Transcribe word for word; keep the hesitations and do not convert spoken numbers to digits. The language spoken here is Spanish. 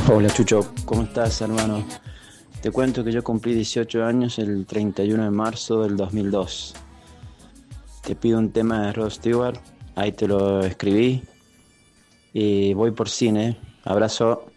Hola Chucho, ¿cómo estás, hermano? Te cuento que yo cumplí dieciocho años el treinta y uno de marzo del dos mil dos. Te pido un tema de Rod Stewart, ahí te lo escribí y voy por cine. Abrazo.